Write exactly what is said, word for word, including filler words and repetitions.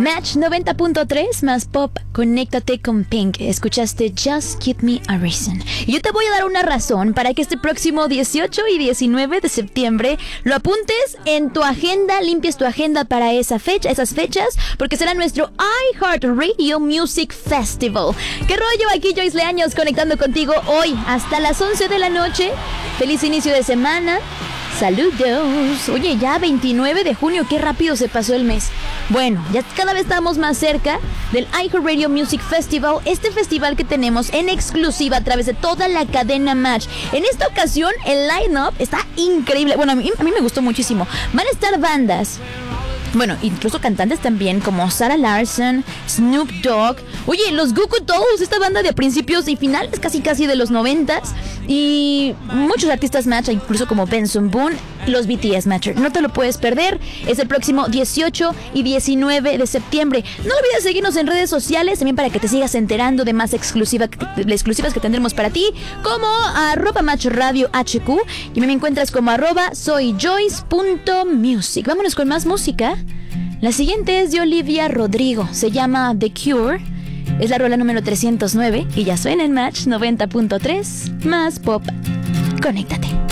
Match noventa punto tres más pop, conéctate con Pink. Escuchaste Just Give Me a Reason. Y yo te voy a dar una razón para que este próximo dieciocho y diecinueve de septiembre lo apuntes en tu agenda, limpies tu agenda para esa fecha, esas fechas, porque será nuestro iHeartRadio Music Festival. ¿Qué rollo? Aquí Joyce Leaños conectando contigo hoy hasta las once de la noche. Feliz inicio de semana. Saludos. Oye, ya veintinueve de junio, qué rápido se pasó el mes. Bueno, ya cada vez estamos más cerca del iHeartRadio Music Festival, este festival que tenemos en exclusiva a través de toda la cadena Match. En esta ocasión, el line-up está increíble. Bueno, a mí, a mí me gustó muchísimo. Van a estar bandas, bueno, incluso cantantes también, como Sarah Larson, Snoop Dogg. Oye, los Goo Goo Dolls, esta banda de principios y finales casi casi de los noventas. Y muchos artistas Match, incluso como Benson Boone, los B T S Matcher. No te lo puedes perder. Es el próximo dieciocho y diecinueve de septiembre. No olvides seguirnos en redes sociales, también para que te sigas enterando de más exclusiva, de exclusivas que tendremos para ti, como arroba Match Radio H Q. Y me encuentras como arroba soyjoyce.music. Vámonos con más música. La siguiente es de Olivia Rodrigo. Se llama The Cure. Es la rola número trescientos nueve y ya suena en Match noventa punto tres más pop. Conéctate.